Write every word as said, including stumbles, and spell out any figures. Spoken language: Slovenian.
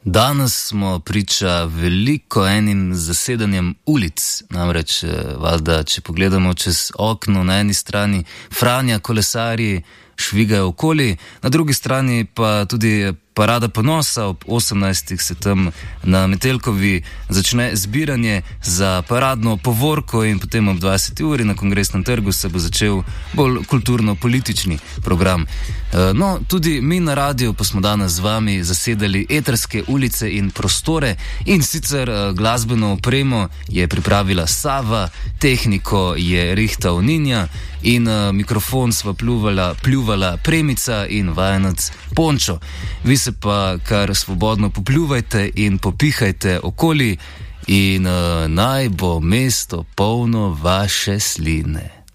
Danes smo priča veliko enim zasedanjem ulic, namreč valjda, če pogledamo čez okno, na eni strani Franja kolesarji švigajo okoli, na drugi strani pa tudi parada ponosa. Ob osemnajstih se tam na Metelkovi začne zbiranje za paradno povorko in potem ob dvajseti uri na Kongresnem trgu se bo začel bolj kulturno-politični program. No, tudi mi na radiju pa smo danes z vami zasedali eterske ulice in prostore in sicer glasbeno opremo je pripravila Sava, tehniko je rihtal Ninja in mikrofon sva pljuvala, pljuvala Premica in vajenec Pončo. Vi se pa kar svobodno popljuvajte in popihajte okoli in uh, naj bo mesto polno vaše sline.